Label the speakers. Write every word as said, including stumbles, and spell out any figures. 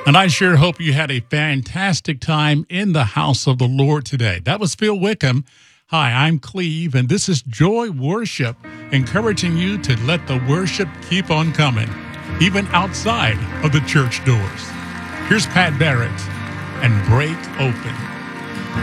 Speaker 1: And I sure hope you had a fantastic time in the house of the Lord today. That was Phil Wickham. Hi, I'm Cleve, and this is Joy Worship, encouraging you to let the worship keep on coming, even outside of the church doors. Here's Pat Barrett and Break Open.